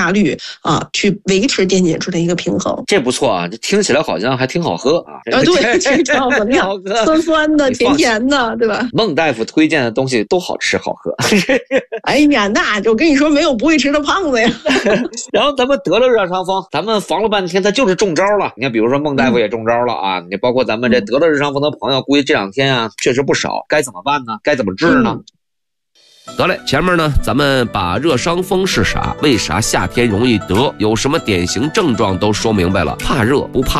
大绿啊，去维持电解质的一个平衡。 这不错啊，这听起来好像还挺好喝啊。 对，挺好喝，酸酸的，甜甜的，对吧？ 孟大夫推荐的东西都好吃好喝。 哎呀，那就跟你说，没有不会吃的胖子呀。 然后咱们得了热伤风，咱们防了半天，他就是中招了。你看，比如说孟大夫也中招了啊，你包括咱们这得了热伤风的朋友，估计这2天啊确实不少。该怎么办呢？该怎么治呢？ 得嘞，前面呢咱们把热伤风是啥，为啥夏天容易得，有什么典型症状都说明白了。怕热不怕